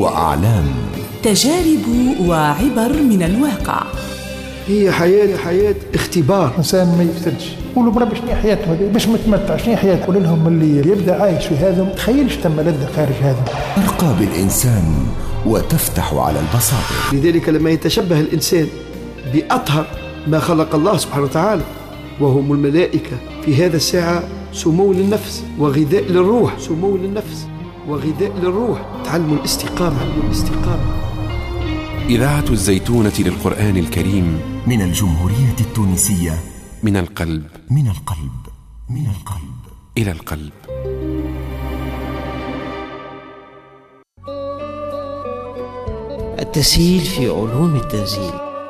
وأعلام، تجارب وعبر من الواقع. هي حياة اختبار. إنسان ما يفترش قولوا بربي شنو حياته هذه باش متمتع، شنو حياته؟ قول لهم اللي يبدأ عايش في هذا تخيلش تم لذة خارج هذا. ترقى بالإنسان وتفتح على البصائر. لذلك لما يتشبه الإنسان بأطهر ما خلق الله سبحانه وتعالى وهم الملائكة، في هذا الساعة سمو للنفس وغذاء للروح، سمو للنفس وغذاء للروح. تعلم الاستقامة. إذاعة الزيتونة للقرآن الكريم من الجمهورية التونسية، من القلب إلى القلب. التسهيل في علوم التنزيل.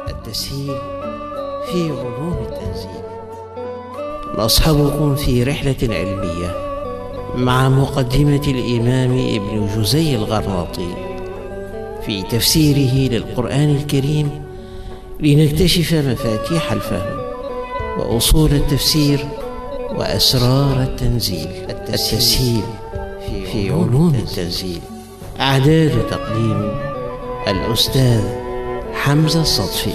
نصحبكم في رحلة علمية مع مقدمة الإمام ابن جزي الغرناطي في تفسيره للقرآن الكريم، لنكتشف مفاتيح الفهم وأصول التفسير وأسرار التنزيل. التسهيل في علوم التنزيل. إعداد وتقديم الأستاذ حمزة الصدفي.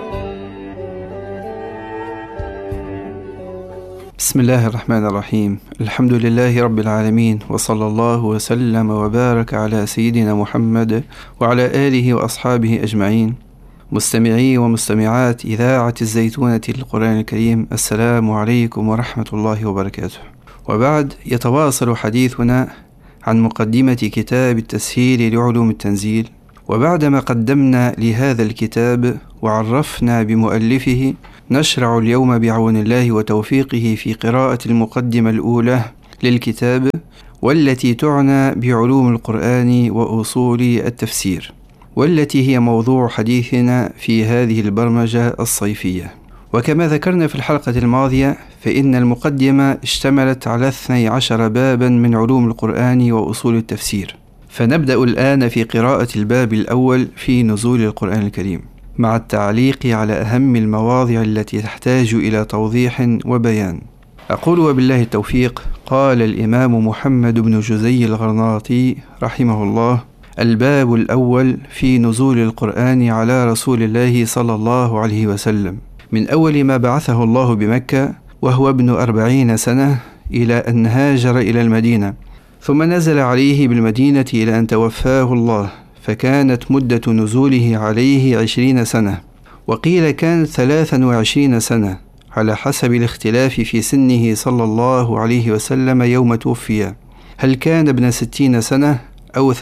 بسم الله الرحمن الرحيم. الحمد لله رب العالمين، وصلى الله وسلم وبارك على سيدنا محمد وعلى آله وأصحابه أجمعين. مستمعي ومستمعات إذاعة الزيتونة للقرآن الكريم، السلام عليكم ورحمة الله وبركاته. وبعد، يتواصل حديثنا عن مقدمة كتاب التسهيل لعلوم التنزيل. وبعدما قدمنا لهذا الكتاب وعرفنا بمؤلفه، نشرع اليوم بعون الله وتوفيقه في قراءة المقدمة الأولى للكتاب، والتي تعنى بعلوم القرآن وأصول التفسير، والتي هي موضوع حديثنا في هذه البرمجة الصيفية. وكما ذكرنا في الحلقة الماضية، فإن المقدمة اشتملت على 12 بابا من علوم القرآن وأصول التفسير. فنبدأ الآن في قراءة الباب الأول في نزول القرآن الكريم، مع التعليق على أهم المواضع التي تحتاج إلى توضيح وبيان. أقول وبالله التوفيق. قال الإمام محمد بن جزي الغرناطي رحمه الله: الباب الأول في نزول القرآن على رسول الله صلى الله عليه وسلم، من أول ما بعثه الله بمكة وهو ابن 40 سنة إلى أن هاجر إلى المدينة، ثم نزل عليه بالمدينة إلى أن توفاه الله، فكانت مدة نزوله عليه 20 سنة، وقيل كانت 23 سنة على حسب الاختلاف في سنه صلى الله عليه وسلم يوم توفي، هل كان ابن 60 سنة أو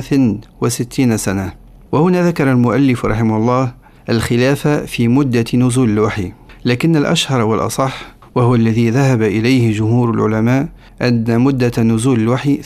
63 سنة. وهنا ذكر المؤلف رحمه الله الخلاف في مدة نزول الوحي، لكن الأشهر والأصح، وهو الذي ذهب إليه جمهور العلماء، أن مدة نزول الوحي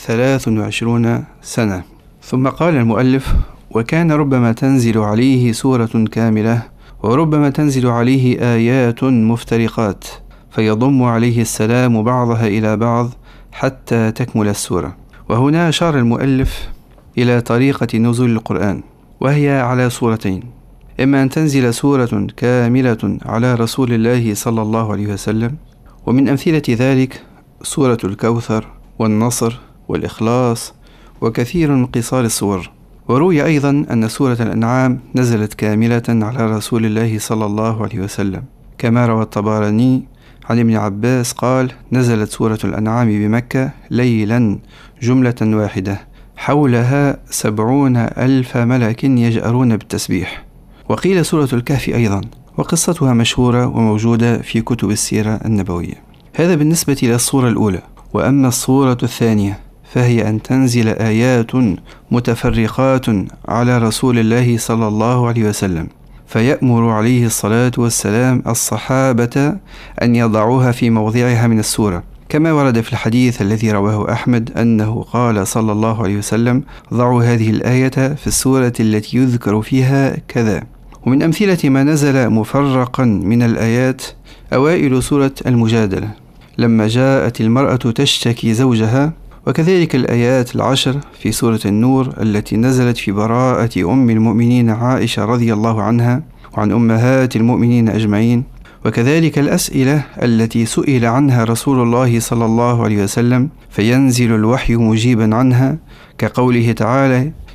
23 سنة. ثم قال المؤلف: وكان ربما تنزل عليه سورة كاملة، وربما تنزل عليه آيات مفترقات، فيضم عليه السلام بعضها إلى بعض حتى تكمل السورة. وهنا أشار المؤلف إلى طريقة نزول القرآن، وهي على صورتين: إما أن تنزل سورة كاملة على رسول الله صلى الله عليه وسلم، ومن أمثلة ذلك سورة الكوثر والنصر والإخلاص وكثير من قصار السور. وروي أيضا أن سورة الأنعام نزلت كاملة على رسول الله صلى الله عليه وسلم، كما روى الطبراني عن ابن عباس قال: نزلت سورة الأنعام بمكة ليلا جملة واحدة، حولها 70,000 ملك يجأرون بالتسبيح. وقيل سورة الكهف أيضا، وقصتها مشهورة وموجودة في كتب السيرة النبوية. هذا بالنسبة إلى الصورة الأولى. وأما الصورة الثانية فهي أن تنزل آيات متفرقات على رسول الله صلى الله عليه وسلم، فيأمر عليه الصلاة والسلام الصحابة أن يضعوها في موضعها من السورة، كما ورد في الحديث الذي رواه أحمد أنه قال صلى الله عليه وسلم: ضعوا هذه الآية في السورة التي يذكر فيها كذا. ومن أمثلة ما نزل مفرقا من الآيات أوائل سورة المجادلة، لما جاءت المرأة تشتكي زوجها، وكذلك الآيات 10 في سورة النور التي نزلت في براءة أم المؤمنين عائشة رضي الله عنها وعن أمهات المؤمنين أجمعين، وكذلك الأسئلة التي سئل عنها رسول الله صلى الله عليه وسلم فينزل الوحي مجيبا عنها، كقوله تعالى: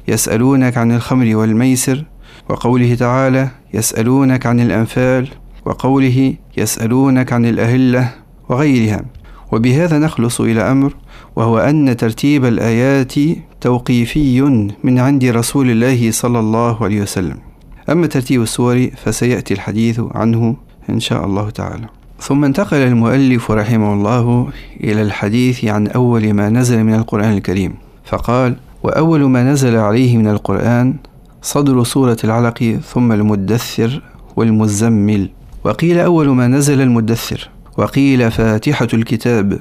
يسألونك عن الخمر والميسر، وقوله تعالى يسألونك عن الأنفال، وقوله يسألونك عن الأهلة وغيرها. وبهذا نخلص إلى أمر، وهو أن ترتيب الآيات توقيفي من عند رسول الله صلى الله عليه وسلم. أما ترتيب السور فسيأتي الحديث عنه إن شاء الله تعالى. ثم انتقل المؤلف رحمه الله إلى الحديث عن أول ما نزل من القرآن الكريم، فقال: وأول ما نزل عليه من القرآن صدر سورة العلق، ثم المدثر والمزمل. وقيل أول ما نزل المدثر، وقيل فاتحة الكتاب.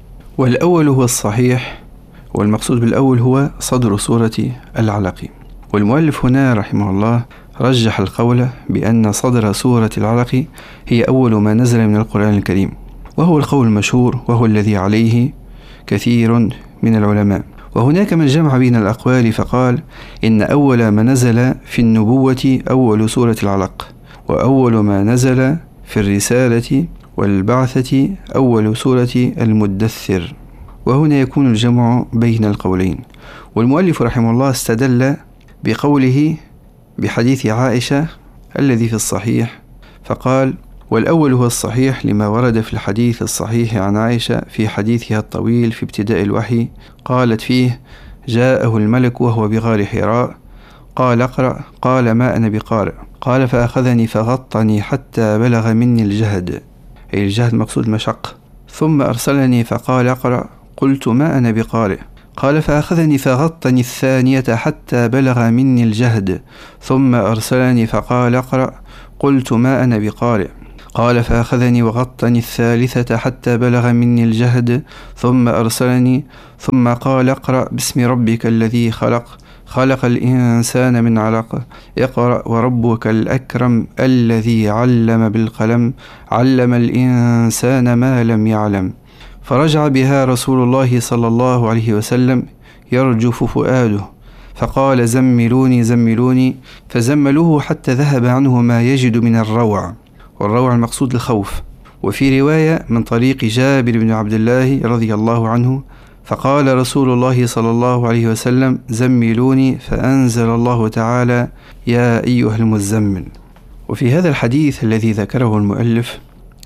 والأول هو الصحيح، والمقصود بالأول هو صدر سورة العلق. والمؤلف هنا رحمه الله رجح القول بأن صدر سورة العلق هي أول ما نزل من القرآن الكريم، وهو القول المشهور، وهو الذي عليه كثير من العلماء. وهناك من جمع بين الأقوال فقال إن أول ما نزل في النبوة أول سورة العلق، وأول ما نزل في الرسالة والبعثة أول سورة المدثر. وهنا يكون الجمع بين القولين. والمؤلف رحمه الله استدل بقوله بحديث عائشة الذي في الصحيح، فقال: والأول هو الصحيح لما ورد في الحديث الصحيح عن عائشة في حديثها الطويل في ابتداء الوحي، قالت فيه: جاءه الملك وهو بغار حراء، قال: اقرأ، قال: ما أنا بقارئ، قال: فأخذني فغطني حتى بلغ مني الجهد، أي الجهد مقصود مشق، ثم أرسلني فقال: اقرأ، قلت: ما أنا بقارئ، قال: فأخذني فغطني الثانية حتى بلغ مني الجهد، ثم أرسلني فقال: اقرأ، قلت: ما أنا بقارئ، قال: فأخذني وغطني الثالثة حتى بلغ مني الجهد، ثم أرسلني ثم قال: اقرأ باسم ربك الذي خلق، خلق الإنسان من علق، اقرأ وربك الأكرم الذي علم بالقلم، علم الإنسان ما لم يعلم. فرجع بها رسول الله صلى الله عليه وسلم يرجف فؤاده، فقال: زملوني زملوني، فزملوه حتى ذهب عنه ما يجد من الروع، والروع المقصود الخوف. وفي رواية من طريق جابر بن عبد الله رضي الله عنه، فقال رسول الله صلى الله عليه وسلم: زملوني، فأنزل الله تعالى: يا أيها المزمل. وفي هذا الحديث الذي ذكره المؤلف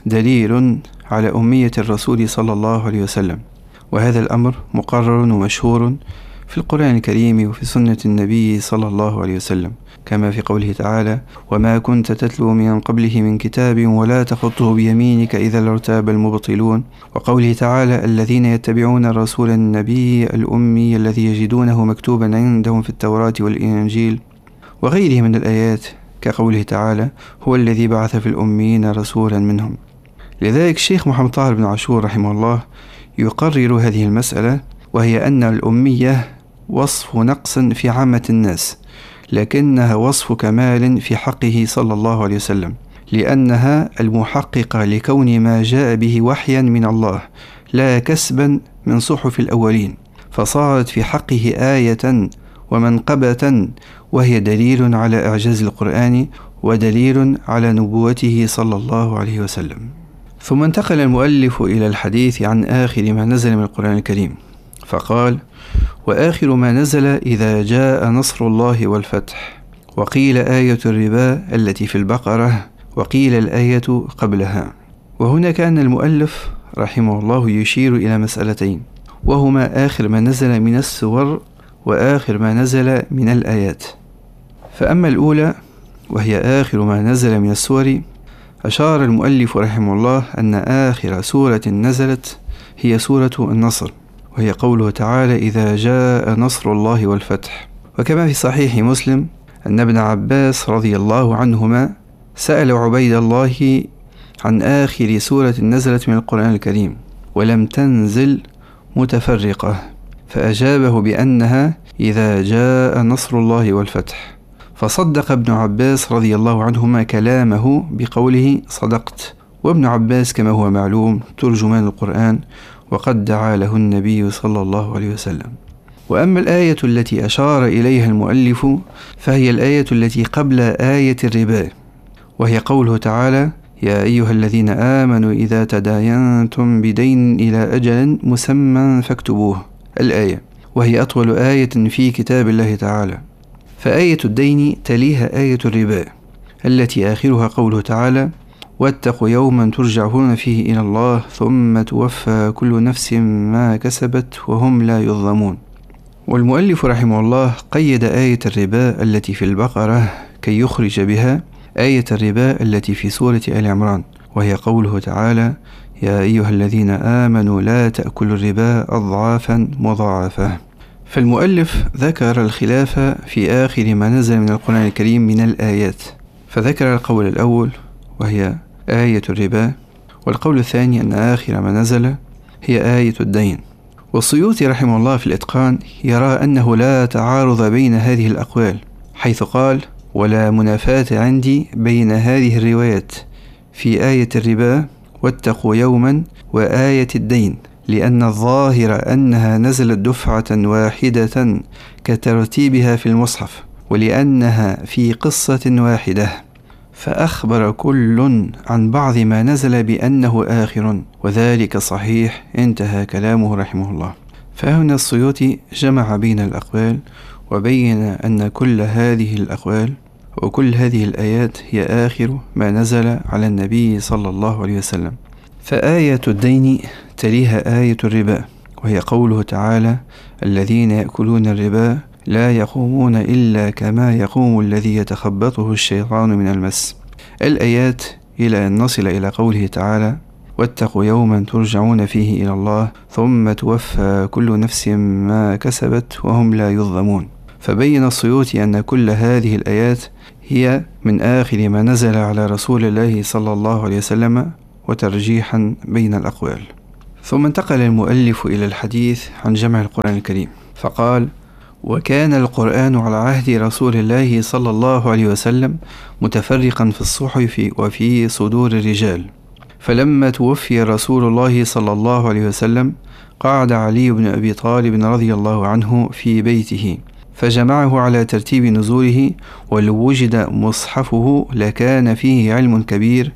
دليل على أمية الرسول صلى الله عليه وسلم، وهذا الأمر مقرر ومشهور في القرآن الكريم وفي سنة النبي صلى الله عليه وسلم، كما في قوله تعالى: وما كنت تتلو من قبله من كتاب ولا تخطه بيمينك إذا لارتاب المبطلون، وقوله تعالى: الذين يتبعون الرسول النبي الأمي الذي يجدونه مكتوبا عندهم في التوراة والإنجيل، وغيره من الآيات كقوله تعالى: هو الذي بعث في الأميين رسولا منهم. لذلك الشيخ محمد طاهر بن عاشور رحمه الله يقرر هذه المسألة، وهي أن الأمية وصف نقص في عامة الناس، لكنها وصف كمال في حقه صلى الله عليه وسلم، لأنها المحققة لكون ما جاء به وحيا من الله لا كسبا من صحف الأولين، فصارت في حقه آية ومنقبة، وهي دليل على إعجاز القرآن ودليل على نبوته صلى الله عليه وسلم. ثم انتقل المؤلف إلى الحديث عن آخر ما نزل من القرآن الكريم، فقال: وآخر ما نزل إذا جاء نصر الله والفتح، وقيل آية الربا التي في البقرة، وقيل الآية قبلها. وهنا كان المؤلف رحمه الله يشير إلى مسألتين، وهما آخر ما نزل من السور وآخر ما نزل من الآيات. فأما الأولى وهي آخر ما نزل من السور، أشار المؤلف رحمه الله أن آخر سورة نزلت هي سورة النصر، وهي قوله تعالى: إذا جاء نصر الله والفتح. وكما في صحيح مسلم أن ابن عباس رضي الله عنهما سأل عبيد الله عن آخر سورة نزلت من القرآن الكريم ولم تنزل متفرقة، فأجابه بأنها إذا جاء نصر الله والفتح، فصدق ابن عباس رضي الله عنهما كلامه بقوله: صدقت. وابن عباس كما هو معلوم ترجمان القرآن، وقد دعا له النبي صلى الله عليه وسلم. وأما الآية التي أشار إليها المؤلف فهي الآية التي قبل آية الربا، وهي قوله تعالى: يا أيها الذين آمنوا إذا تداينتم بدين إلى أجل مسمى فاكتبوه، الآية، وهي أطول آية في كتاب الله تعالى. فآية الدين تليها آية الربا التي آخرها قوله تعالى: واتقوا يوما ترجعون فيه إلى الله ثم توفى كل نفس ما كسبت وهم لا يظلمون. والمؤلف رحمه الله قيد آية الربا التي في البقرة كي يخرج بها آية الربا التي في سورة آل عمران، وهي قوله تعالى: يا أيها الذين آمنوا لا تأكلوا الربا أضعافا مضاعفة. فالمؤلف ذكر الخلاف في آخر ما نزل من القرآن الكريم من الآيات، فذكر القول الأول وهي آية الربا، والقول الثاني أن آخر ما نزل هي آية الدين. والسيوطي رحمه الله في الإتقان يرى أنه لا تعارض بين هذه الأقوال، حيث قال: ولا منافاة عندي بين هذه الروايات في آية الربا واتقوا يوما وآية الدين، لأن الظاهر أنها نزلت دفعة واحدة كترتيبها في المصحف، ولأنها في قصة واحدة، فأخبر كل عن بعض ما نزل بأنه آخر، وذلك صحيح. انتهى كلامه رحمه الله. فهنا السيوطي جمع بين الأقوال وبين أن كل هذه الأقوال وكل هذه الآيات هي آخر ما نزل على النبي صلى الله عليه وسلم. فآية الدين تليها آية الربا، وهي قوله تعالى: الذين يأكلون الربا لا يقومون إلا كما يقوم الذي يتخبطه الشيطان من المس. الآيات إلى أن نصل إلى قوله تعالى: واتقوا يوما ترجعون فيه إلى الله ثم توفى كل نفس ما كسبت وهم لا يظلمون. فبين السيوطي أن كل هذه الآيات هي من آخر ما نزل على رسول الله صلى الله عليه وسلم، وترجيحا بين الأقوال. ثم انتقل المؤلف إلى الحديث عن جمع القرآن الكريم، فقال: وكان القرآن على عهد رسول الله صلى الله عليه وسلم متفرقا في الصحف وفي صدور الرجال، فلما توفي رسول الله صلى الله عليه وسلم قعد علي بن أبي طالب رضي الله عنه في بيته فجمعه على ترتيب نزوله، ولو وجد مصحفه لكان فيه علم كبير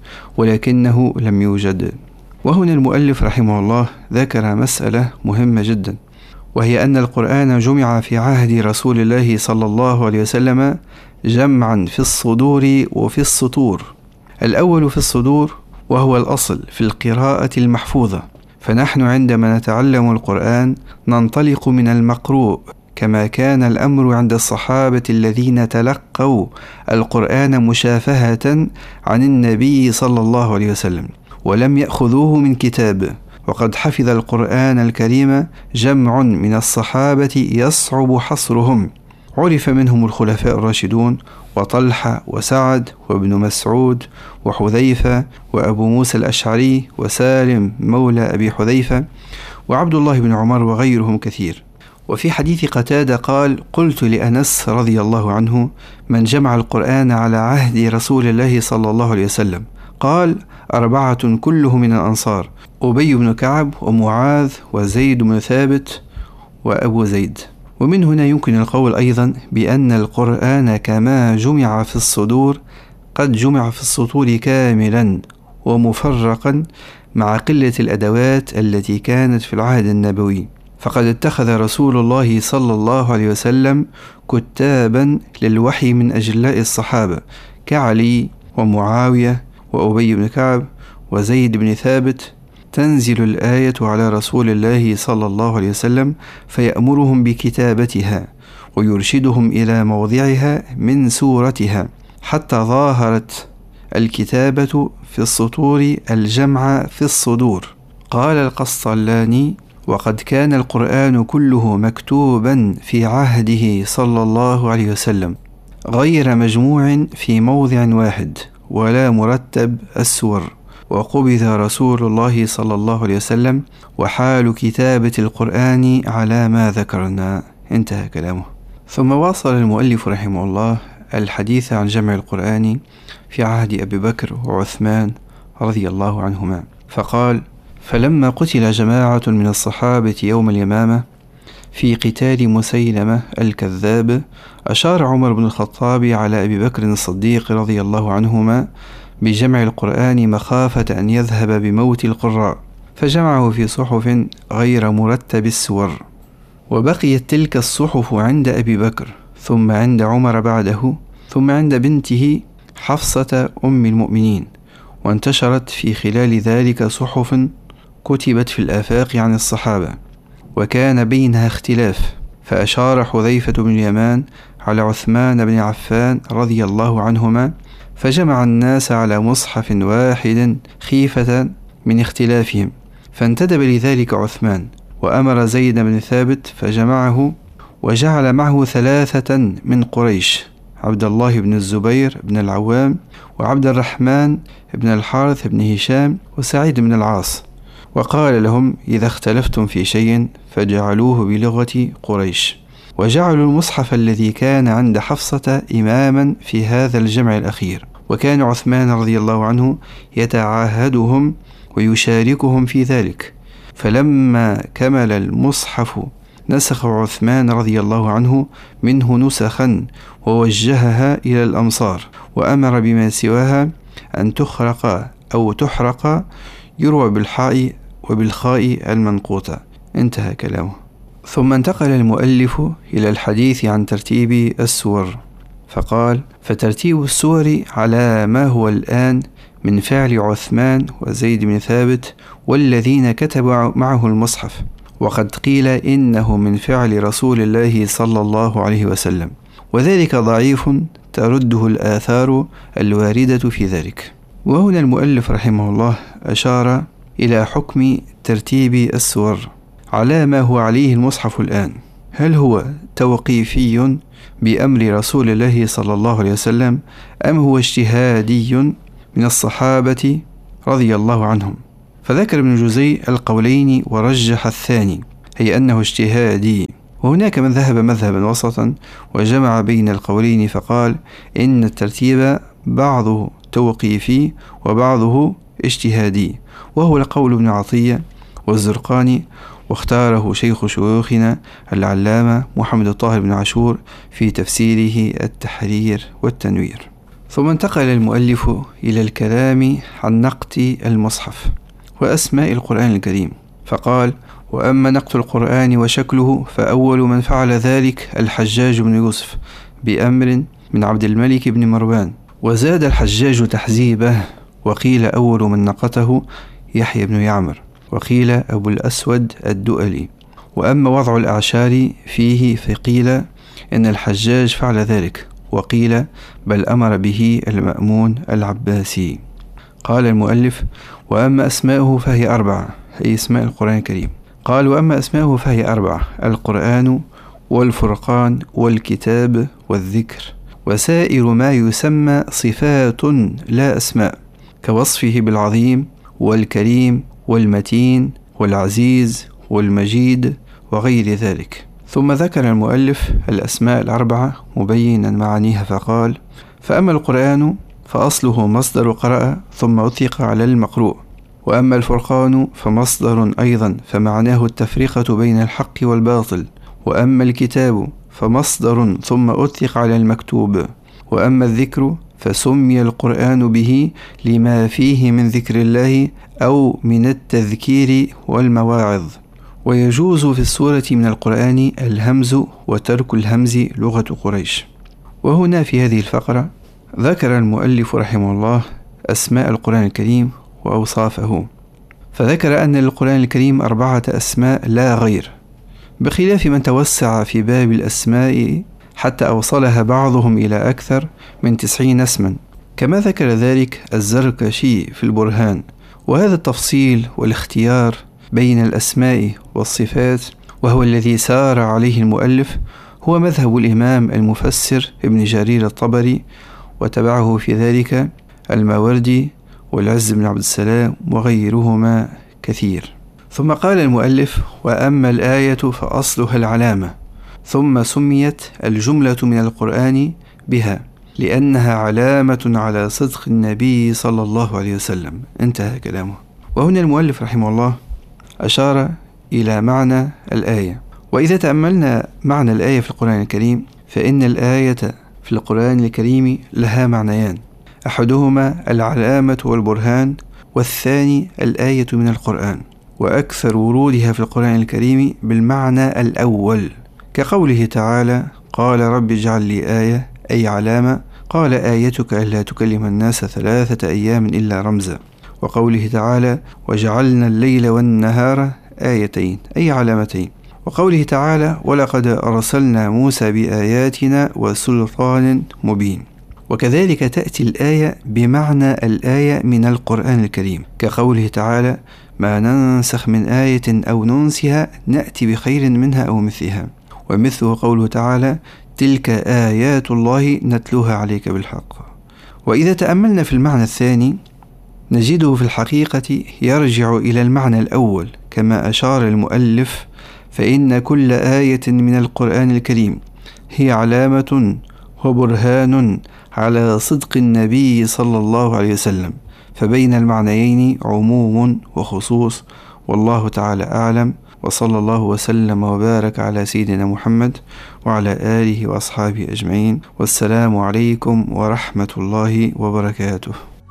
ولكنه لم يوجد. وهنا المؤلف رحمه الله ذكر مسألة مهمة جدا، وهي أن القرآن جمع في عهد رسول الله صلى الله عليه وسلم جمعا في الصدور وفي السطور. الأول في الصدور وهو الأصل في القراءة المحفوظة، فنحن عندما نتعلم القرآن ننطلق من المقروء، كما كان الأمر عند الصحابة الذين تلقوا القرآن مشافهة عن النبي صلى الله عليه وسلم ولم يأخذوه من كتاب. وقد حفظ القرآن الكريم جمع من الصحابة يصعب حصرهم، عرف منهم الخلفاء الراشدون وطلحة وسعد وابن مسعود وحذيفة وأبو موسى الأشعري وسالم مولى أبي حذيفة وعبد الله بن عمر وغيرهم كثير. وفي حديث قتادة قال: قلت لأنس رضي الله عنه: من جمع القرآن على عهد رسول الله صلى الله عليه وسلم؟ قال: 4 كلهم من الأنصار، أبي بن كعب ومعاذ وزيد بن ثابت وأبو زيد. ومن هنا يمكن القول أيضا بأن القرآن كما جمع في الصدور قد جمع في السطور كاملا ومفرقا مع قلة الأدوات التي كانت في العهد النبوي، فقد اتخذ رسول الله صلى الله عليه وسلم كتابا للوحي من أجلاء الصحابة كعلي ومعاوية وأبي بن كعب وزيد بن ثابت، تنزل الآية على رسول الله صلى الله عليه وسلم فيأمرهم بكتابتها ويرشدهم إلى موضعها من سورتها، حتى ظاهرت الكتابة في السطور الجمع في الصدور. قال القسطلاني: وقد كان القرآن كله مكتوبا في عهده صلى الله عليه وسلم غير مجموع في موضع واحد ولا مرتب السور، وقبض رسول الله صلى الله عليه وسلم وحال كتابة القرآن على ما ذكرنا. انتهى كلامه. ثم واصل المؤلف رحمه الله الحديث عن جمع القرآن في عهد أبي بكر وعثمان رضي الله عنهما، فقال: فلما قتل جماعة من الصحابة يوم اليمامة في قتال مسيلمة الكذاب، أشار عمر بن الخطاب على أبي بكر الصديق رضي الله عنهما بجمع القرآن مخافة أن يذهب بموت القراء، فجمعه في صحف غير مرتب السور. وبقيت تلك الصحف عند أبي بكر، ثم عند عمر بعده، ثم عند بنته حفصة أم المؤمنين، وانتشرت في خلال ذلك صحف كتبت في الآفاق عن الصحابة، وكان بينها اختلاف، فأشار حذيفة بن اليمان على عثمان بن عفان رضي الله عنهما، فجمع الناس على مصحف واحد خيفة من اختلافهم، فانتدب لذلك عثمان، وأمر زيد بن ثابت فجمعه، وجعل معه 3 من قريش، عبد الله بن الزبير بن العوام، وعبد الرحمن بن الحارث بن هشام، وسعيد بن العاص، وقال لهم: إذا اختلفتم في شيء فجعلوه بلغة قريش. وجعلوا المصحف الذي كان عند حفصة إماما في هذا الجمع الأخير، وكان عثمان رضي الله عنه يتعاهدهم ويشاركهم في ذلك، فلما كمل المصحف نسخ عثمان رضي الله عنه منه نسخا ووجهها إلى الأمصار، وأمر بما سواها أن تخرق أو تحرق، يروى بالحاء وبالخاء المنقوطة. انتهى كلامه. ثم انتقل المؤلف إلى الحديث عن ترتيب السور، فقال: فترتيب السور على ما هو الآن من فعل عثمان وزيد بن ثابت والذين كتبوا معه المصحف، وقد قيل إنه من فعل رسول الله صلى الله عليه وسلم، وذلك ضعيف ترده الآثار الواردة في ذلك. وهنا المؤلف رحمه الله أشار إلى حكم ترتيب السور على ما هو عليه المصحف الآن، هل هو توقيفي بأمر رسول الله صلى الله عليه وسلم أم هو اجتهادي من الصحابة رضي الله عنهم؟ فذكر ابن جزي القولين ورجح الثاني، هي أنه اجتهادي. وهناك من ذهب مذهبا وسطا وجمع بين القولين فقال إن الترتيب بعضه توقيفي وبعضه اجتهادي، وهو القول ابن عطية والزرقاني، واختاره شيخ شيوخنا العلامة محمد الطاهر بن عاشور في تفسيره التحرير والتنوير. ثم انتقل المؤلف إلى الكلام عن نقط المصحف وأسماء القرآن الكريم، فقال: وأما نقط القرآن وشكله فأول من فعل ذلك الحجاج بن يوسف بأمر من عبد الملك بن مروان، وزاد الحجاج تحزيبه، وقيل أول من نقته يحيى بن يعمر، وقيل أبو الأسود الدؤلي. وأما وضع الأعشار فيه فقيل إن الحجاج فعل ذلك، وقيل بل أمر به المأمون العباسي. قال المؤلف: وأما أسماؤه فهي 4، أي اسماء القرآن الكريم. قال: وأما أسماؤه فهي 4: القرآن والفرقان والكتاب والذكر، وسائر ما يسمى صفات لا أسماء، كوصفه بالعظيم والكريم والمتين والعزيز والمجيد وغير ذلك. ثم ذكر المؤلف الأسماء 4 مبينا معانيها، فقال: فأما القرآن فأصله مصدر قرأ ثم أطلق على المقروء، وأما الفرقان فمصدر أيضا فمعناه التفرقة بين الحق والباطل، وأما الكتاب فمصدر ثم أطلق على المكتوب، وأما الذكر فسمي القرآن به لما فيه من ذكر الله أو من التذكير والمواعظ. ويجوز في السورة من القرآن الهمز وترك الهمز لغة قريش. وهنا في هذه الفقرة ذكر المؤلف رحمه الله أسماء القرآن الكريم وأوصافه، فذكر أن للقرآن الكريم 4 أسماء لا غير، بخلاف من توسع في باب الأسماء حتى أوصلها بعضهم إلى أكثر من 90 اسما، كما ذكر ذلك الزركشي في البرهان. وهذا التفصيل والاختيار بين الأسماء والصفات، وهو الذي سار عليه المؤلف، هو مذهب الإمام المفسر ابن جرير الطبري، وتبعه في ذلك الماوردي والعز بن عبد السلام وغيرهما كثير. ثم قال المؤلف: وأما الآية فأصلها العلامة، ثم سميت الجملة من القرآن بها لأنها علامة على صدق النبي صلى الله عليه وسلم. انتهى كلامه. وهنا المؤلف رحمه الله أشار إلى معنى الآية. وإذا تأملنا معنى الآية في القرآن الكريم فإن الآية في القرآن الكريم لها معنيان، أحدهما العلامة والبرهان، والثاني الآية من القرآن، وأكثر ورودها في القرآن الكريم بالمعنى الأول، كقوله تعالى: قال رب اجعل لي آية أي علامة، قال آيتك ألا تكلم الناس 3 أيام إلا رمزا. وقوله تعالى وجعلنا الليل والنهار آيتين أي علامتين. وقوله تعالى ولقد أرسلنا موسى بآياتنا وسلطان مبين. وكذلك تأتي الآية بمعنى الآية من القرآن الكريم، كقوله تعالى ما ننسخ من آية أو ننسها نأتي بخير منها أو مثلها. ومثله قوله تعالى تلك آيات الله نتلوها عليك بالحق. وإذا تأملنا في المعنى الثاني نجده في الحقيقة يرجع إلى المعنى الأول كما أشار المؤلف، فإن كل آية من القرآن الكريم هي علامة وبرهان على صدق النبي صلى الله عليه وسلم، فبين المعنيين عموم وخصوص، والله تعالى أعلم، وصلى الله وسلم وبارك على سيدنا محمد وعلى آله وأصحابه أجمعين، والسلام عليكم ورحمة الله وبركاته.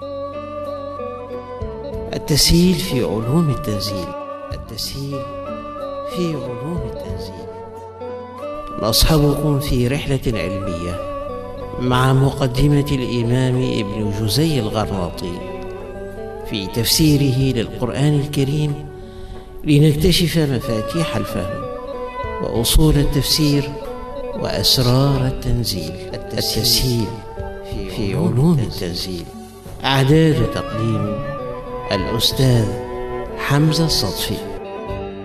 التسهيل في علوم التنزيل. التسهيل في علوم التنزيل. نصحبكم في رحلة علمية مع مقدمة الإمام ابن جزي الغرناطي في تفسيره للقرآن الكريم، لنكتشف مفاتيح الفهم وأصول التفسير وأسرار التنزيل. التسهيل في علوم التنزيل. إعداد وتقديم الأستاذ حمزة الصدفي.